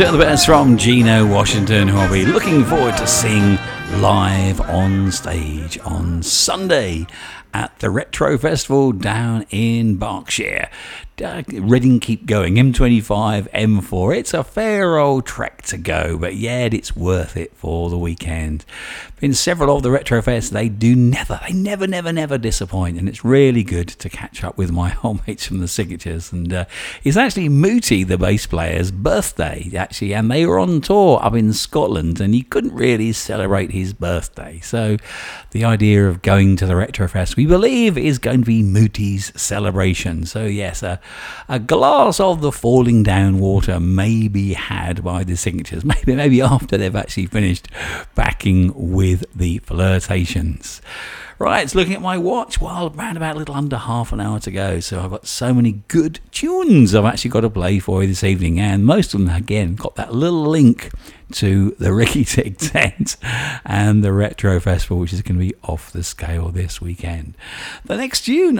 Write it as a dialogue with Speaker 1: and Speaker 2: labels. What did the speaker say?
Speaker 1: to the best from Gino Washington, who I'll be looking forward to seeing live on stage on Sunday at the Retro Festival down in Berkshire. Reading keep going, M25, M4. It's a fair old trek to go, but yet it's worth it for the weekend. Been several of the Retrofests, they never disappoint, and it's really good to catch up with my old mates from the Signatures. And it's actually Mooty, the bass player's birthday, actually, and they were on tour up in Scotland, and you couldn't really celebrate his birthday. So the idea of going to the Retrofest, we believe, is going to be Mooty's celebration. So yes, a glass of the falling down water may be had by the Signatures, maybe after they've actually finished backing with the Flirtations. Right, it's looking at my watch. Well, around about a little under half an hour to go. So I've got so many good tunes I've actually got to play for you this evening. And most of them, again, got that little link to the Ricky Tick tent and the Retro Festival, which is going to be off the scale this weekend. The next tune